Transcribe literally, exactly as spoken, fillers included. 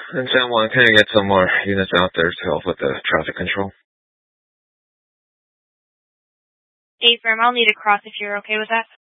And ten one, can you get some more units out there to help with the traffic control? Affirm, I'll need a cross if you're okay with that.